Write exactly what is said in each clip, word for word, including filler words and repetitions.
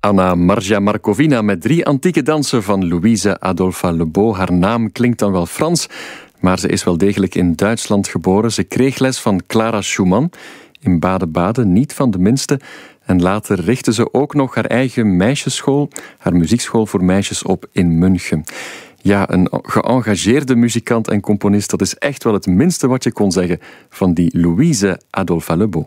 Anna Margia Markovina met drie antieke dansen van Louise Adolpha Lebeau. Haar naam klinkt dan wel Frans, maar ze is wel degelijk in Duitsland geboren. Ze kreeg les van Clara Schumann in Baden-Baden, niet van de minste. En later richtte ze ook nog haar eigen meisjesschool, haar muziekschool voor meisjes op in München. Ja, een geëngageerde muzikant en componist, dat is echt wel het minste wat je kon zeggen van die Louise Adolpha Lebeau.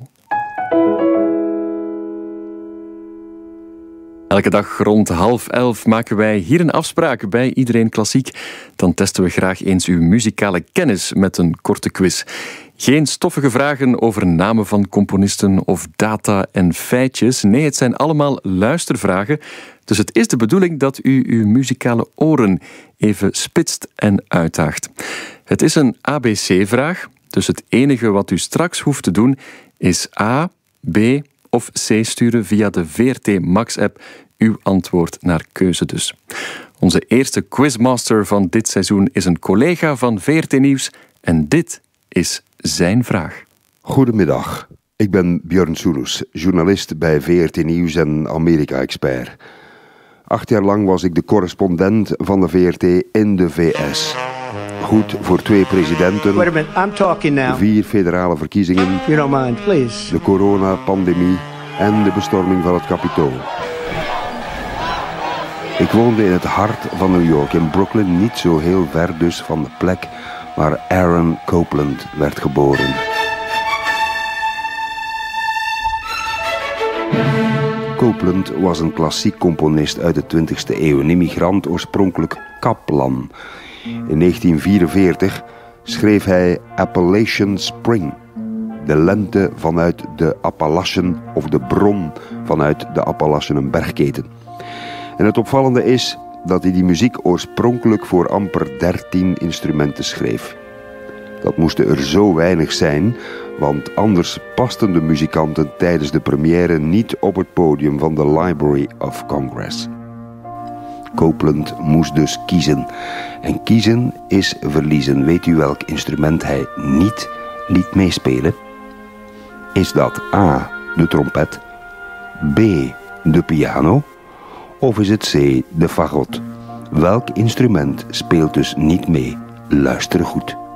Elke dag rond half elf maken wij hier een afspraak bij Iedereen Klassiek. Dan testen we graag eens uw muzikale kennis met een korte quiz. Geen stoffige vragen over namen van componisten of data en feitjes. Nee, het zijn allemaal luistervragen. Dus het is de bedoeling dat u uw muzikale oren even spitst en uitdaagt. Het is een A B C-vraag, dus het enige wat u straks hoeft te doen is A, B of C sturen via de V R T Max-app. Uw antwoord naar keuze dus. Onze eerste quizmaster van dit seizoen is een collega van V R T Nieuws en dit is zijn vraag. Goedemiddag, ik ben Björn Soenus, journalist bij V R T Nieuws en Amerika-expert. Acht jaar lang was ik de correspondent van de V R T in de V S. Goed voor twee presidenten, Wait a minute, I'm talking now. vier federale verkiezingen, You don't mind, please. de coronapandemie en de bestorming van het Capitool. Ik woonde in het hart van New York, in Brooklyn, niet zo heel ver dus van de plek waar Aaron Copland werd geboren. Copland was een klassiek componist uit de twintigste eeuw, een immigrant oorspronkelijk Kaplan. In negentien vierenveertig schreef hij Appalachian Spring, de lente vanuit de Appalachen of de bron vanuit de Appalachen, een bergketen. En het opvallende is dat hij die muziek oorspronkelijk voor amper dertien instrumenten schreef. Dat moesten er zo weinig zijn, want anders pasten de muzikanten tijdens de première niet op het podium van de Library of Congress. Copland moest dus kiezen. En kiezen is verliezen. Weet u welk instrument hij niet liet meespelen? Is dat A, de trompet, B, de piano, of is het C, de fagot? Welk instrument speelt dus niet mee? Luister goed.